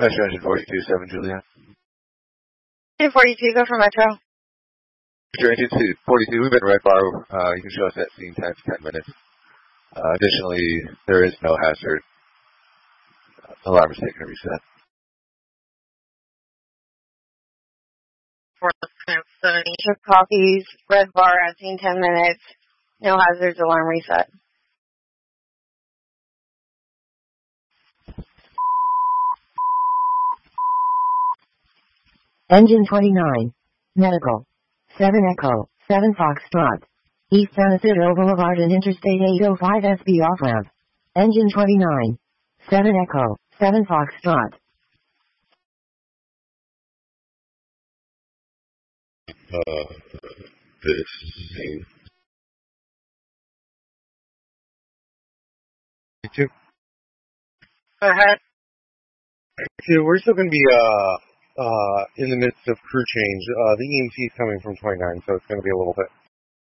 Metro engine 42, 7 Juliet. Engine 42, go for Metro. Metro engine 42, we've been red bar. You can show us that scene time for 10 minutes. Additionally, there is no hazard. Alarm is taking a reset. 470. Check copies, red bar, I've seen 10 minutes. No hazards, alarm reset. Engine 29. Medical. 7 Echo. 7 Foxtrot. East San Isidro Boulevard and Interstate 805 SB off-ramp. Engine 29. 7 Echo. 7 Foxtrot. This scene. Two. Go ahead. Two, we're still going to be in the midst of crew change. The EMT is coming from 29, so it's going to be a little bit.